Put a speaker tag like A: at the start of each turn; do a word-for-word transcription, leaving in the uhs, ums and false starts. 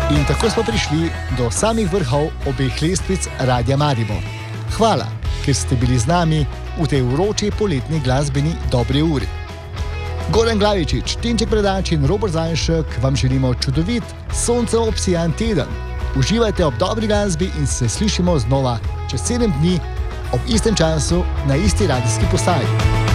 A: In tako smo prišli do samih vrhov obeh lestvic Radia Maribor. Hvala, ker ste bili z nami v tej vroči poletni glasbeni dobri uri. Goran Glavičič, Tinček Predač in Robert Zajšek vam želimo čudovit, soncev obsijan teden. Uživajte ob dobri glasbi in se slišimo znova čez sedem dni ob istem času na isti radijski postaji.